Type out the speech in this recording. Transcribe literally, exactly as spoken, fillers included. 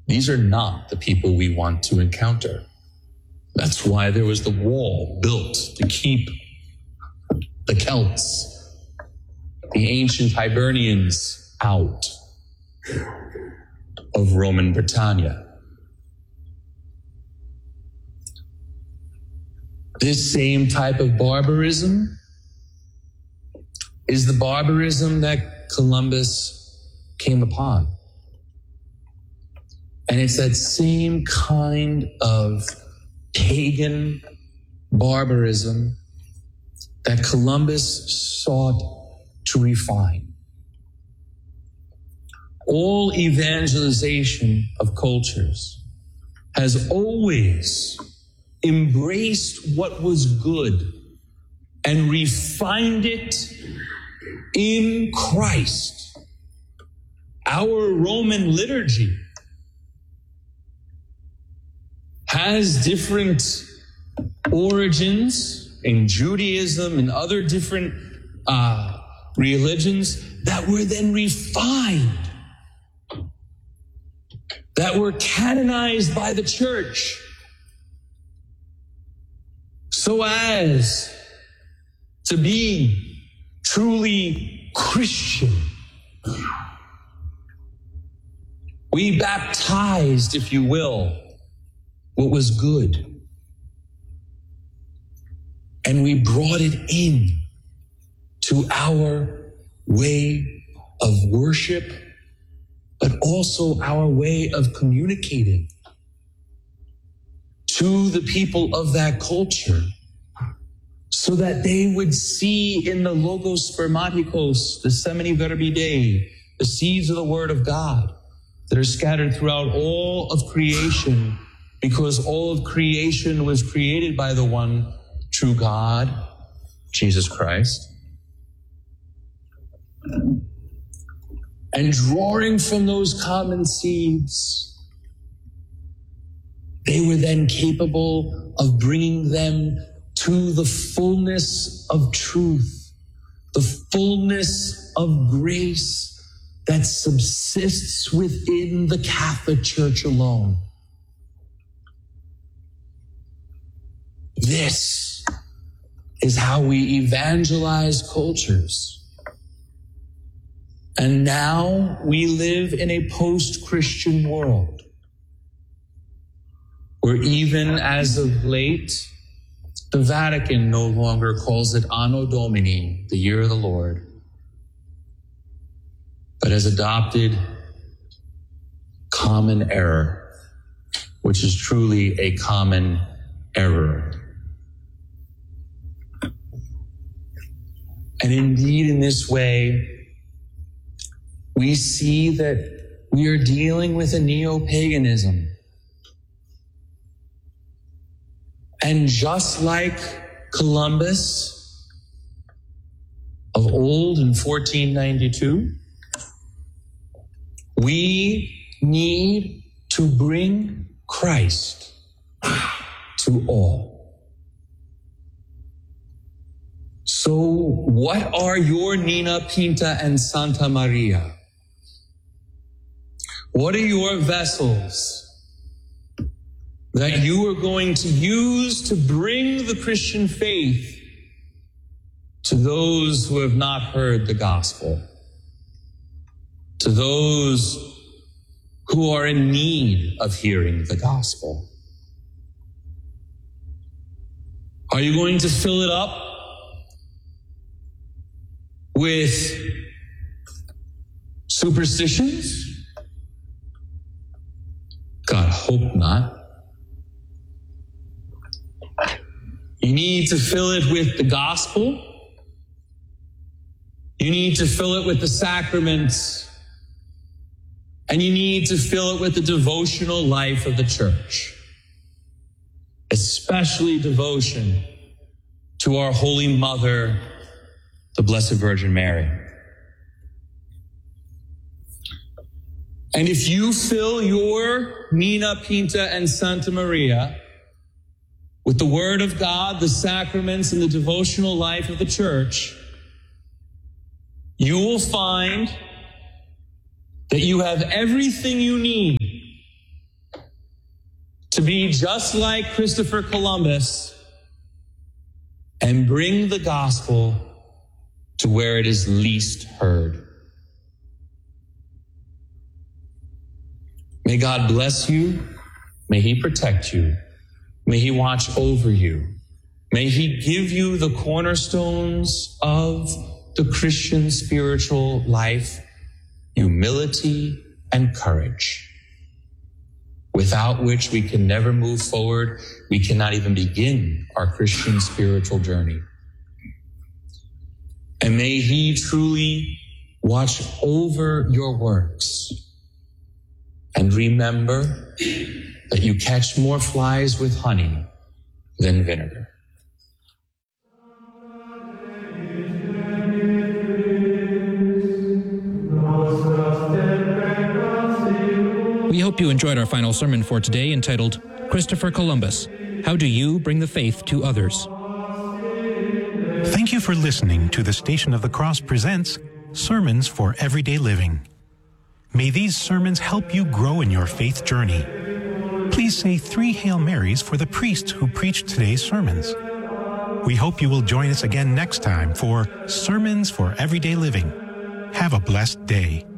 These are not the people we want to encounter. That's why there was the wall built to keep the Celts, the ancient Hibernians out of Roman Britannia. This same type of barbarism is the barbarism that Columbus came upon. And it's that same kind of pagan barbarism that Columbus sought to refine. All evangelization of cultures has always embraced what was good and refined it in Christ. Our Roman liturgy has different origins in Judaism and other different uh, religions that were then refined, that were canonized by the church so as to be truly Christian. We baptized, if you will, what was good. And we brought it in to our way of worship, but also our way of communicating to the people of that culture so that they would see in the Logos Spermatikos, the Semini Verbi Dei, the seeds of the Word of God that are scattered throughout all of creation, because all of creation was created by the one true God, Jesus Christ. And drawing from those common seeds, they were then capable of bringing them to the fullness of truth, the fullness of grace that subsists within the Catholic Church alone. This is how we evangelize cultures. And now we live in a post-Christian world where even as of late, the Vatican no longer calls it Anno Domini, the year of the Lord, but has adopted common error, which is truly a common error. And indeed, in this way, we see that we are dealing with a neo-paganism. And just like Columbus of old in fourteen ninety-two, we need to bring Christ to all. So what are your Nina, Pinta, and Santa Maria? What are your vessels that you are going to use to bring the Christian faith to those who have not heard the gospel, to those who are in need of hearing the gospel? Are you going to fill it up with superstitions? God, hope not. You need to fill it with the gospel. You need to fill it with the sacraments. And you need to fill it with the devotional life of the church, especially devotion to our Holy Mother, the Blessed Virgin Mary. And if you fill your Nina, Pinta, and Santa Maria with the Word of God, the sacraments, and the devotional life of the church, you will find that you have everything you need be just like Christopher Columbus and bring the gospel to where it is least heard. May God bless you. May he protect you. May he watch over you. May he give you the cornerstones of the Christian spiritual life, humility and courage, without which we can never move forward. We cannot even begin our Christian spiritual journey. And may he truly watch over your works. And remember that you catch more flies with honey than vinegar. We hope you enjoyed our final sermon for today, entitled Christopher Columbus, How Do You Bring the Faith to Others? Thank you for listening to the Station of the Cross presents Sermons for Everyday Living. May these sermons help you grow in your faith journey. Please say three Hail Marys for the priest who preached today's sermons. We hope you will join us again next time for Sermons for Everyday Living. Have a blessed day.